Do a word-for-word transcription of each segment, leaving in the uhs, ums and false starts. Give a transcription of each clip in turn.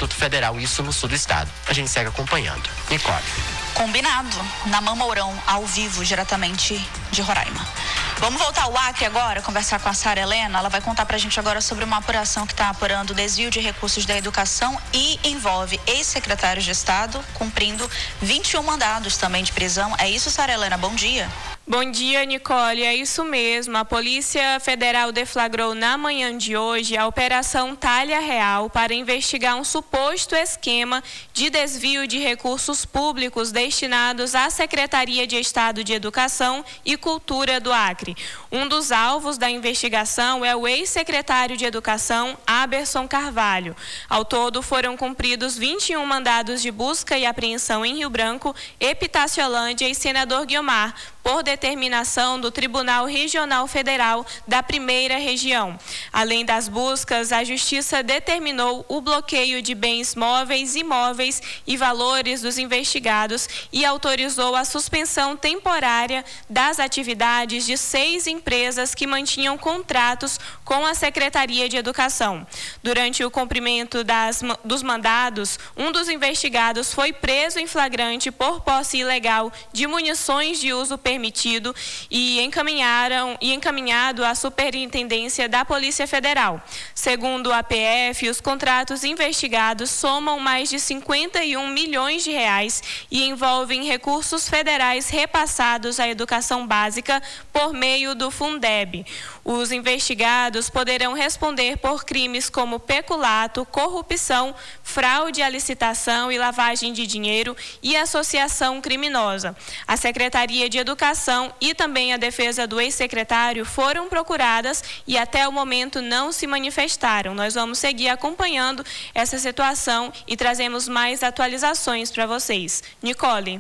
Instituto Federal, isso no sul do estado. A gente segue acompanhando. Nicole. Combinado. Naman Mourão, ao vivo, diretamente de Roraima. Vamos voltar ao Acre agora, conversar com a Sara Helena. Ela vai contar pra gente agora sobre uma apuração que está apurando o desvio de recursos da educação e envolve ex-secretários de Estado cumprindo vinte e um mandados também de prisão. É isso, Sara Helena? Bom dia. Bom dia, Nicole. É isso mesmo. A Polícia Federal deflagrou na manhã de hoje a Operação Talha Real para investigar um suposto esquema de desvio de recursos públicos destinados à Secretaria de Estado de Educação e Cultura do Acre. Um dos alvos da investigação é o ex-secretário de Educação, Aberson Carvalho. Ao todo, foram cumpridos vinte e um mandados de busca e apreensão em Rio Branco, Epitaciolândia e Senador Guiomar, por determinação do Tribunal Regional Federal da Primeira Região. Além das buscas, a Justiça determinou o bloqueio de bens móveis, imóveis e valores dos investigados e autorizou a suspensão temporária das atividades de seis empresas que mantinham contratos com a Secretaria de Educação. Durante o cumprimento das, dos mandados, um dos investigados foi preso em flagrante por posse ilegal de munições de uso permitido permitido e encaminharam e encaminhado à Superintendência da Polícia Federal. Segundo a P F, os contratos investigados somam mais de cinquenta e um milhões de reais e envolvem recursos federais repassados à educação básica por meio do Fundeb. Os investigados poderão responder por crimes como peculato, corrupção, fraude à licitação e lavagem de dinheiro e associação criminosa. A Secretaria de Educação e também a defesa do ex-secretário foram procuradas e até o momento não se manifestaram. Nós vamos seguir acompanhando essa situação e trazemos mais atualizações para vocês. Nicole.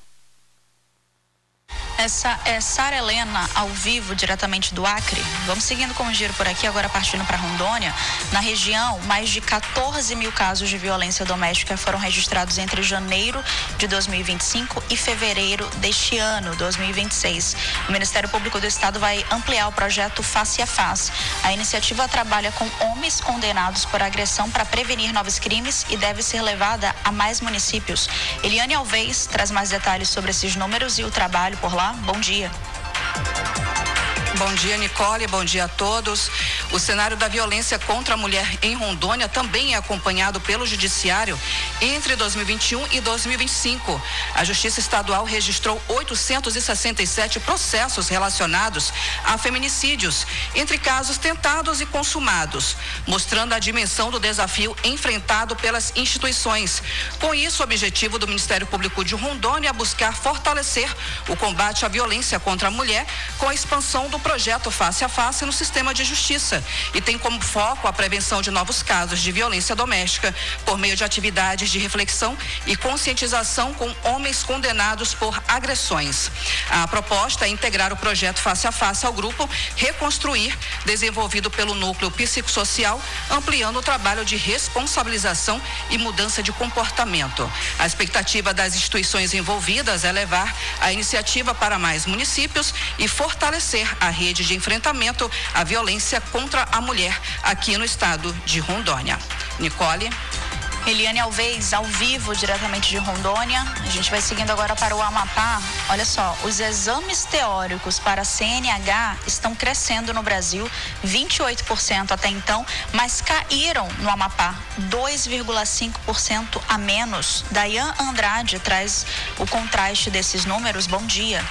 Essa é Sara Helena, ao vivo, diretamente do Acre. Vamos seguindo com o giro por aqui, agora partindo para Rondônia. Na região, mais de quatorze mil casos de violência doméstica foram registrados entre janeiro de dois mil e vinte e cinco e fevereiro deste ano, dois mil e vinte e seis. O Ministério Público do Estado vai ampliar o projeto Face a Face. A iniciativa trabalha com homens condenados por agressão para prevenir novos crimes e deve ser levada a mais municípios. Eliane Alves traz mais detalhes sobre esses números e o trabalho por lá. Bom dia. Bom dia, Nicole. Bom dia a todos. O cenário da violência contra a mulher em Rondônia também é acompanhado pelo Judiciário. Entre dois mil e vinte e um e dois mil e vinte e cinco, a Justiça Estadual registrou oitocentos e sessenta e sete processos relacionados a feminicídios, entre casos tentados e consumados, mostrando a dimensão do desafio enfrentado pelas instituições. Com isso, o objetivo do Ministério Público de Rondônia é buscar fortalecer o combate à violência contra a mulher com a expansão do projeto Face a Face no sistema de justiça e tem como foco a prevenção de novos casos de violência doméstica por meio de atividades de reflexão e conscientização com homens condenados por agressões. A proposta é integrar o projeto Face a Face ao grupo Reconstruir, desenvolvido pelo Núcleo Psicossocial, ampliando o trabalho de responsabilização e mudança de comportamento. A expectativa das instituições envolvidas é levar a iniciativa para mais municípios e fortalecer a rede de enfrentamento à violência contra a mulher aqui no estado de Rondônia. Nicole. Eliane Alves, ao vivo, diretamente de Rondônia. A gente vai seguindo agora para o Amapá. Olha só, os exames teóricos para C N H estão crescendo no Brasil, vinte e oito por cento até então, mas caíram no Amapá, dois vírgula cinco por cento a menos. Dayan Andrade traz o contraste desses números. Bom dia.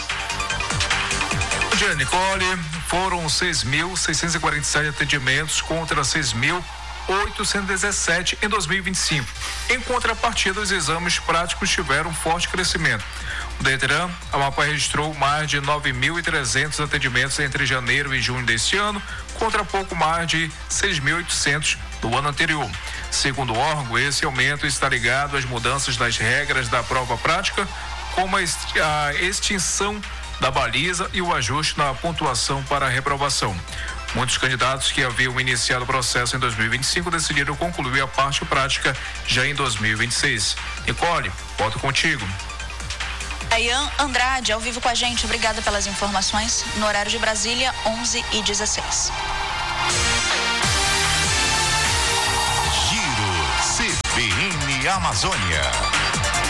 Bom dia, Nicole. Foram seis mil seiscentos e quarenta e sete atendimentos contra seis mil oitocentos e dezessete em dois mil e vinte e cinco. Em contrapartida, os exames práticos tiveram um forte crescimento. O Detran, a Amapá registrou mais de nove mil e trezentos atendimentos entre janeiro e junho deste ano, contra pouco mais de seis mil e oitocentos do ano anterior. Segundo o órgão, esse aumento está ligado às mudanças nas regras da prova prática, como a extinção da baliza e o ajuste na pontuação para a reprovação. Muitos candidatos que haviam iniciado o processo em dois mil e vinte e cinco decidiram concluir a parte prática já em dois mil e vinte e seis. Nicole, volto contigo. Dayan Andrade, ao vivo com a gente. Obrigada pelas informações. No horário de Brasília, onze e dezesseis. Giro C Amazônia.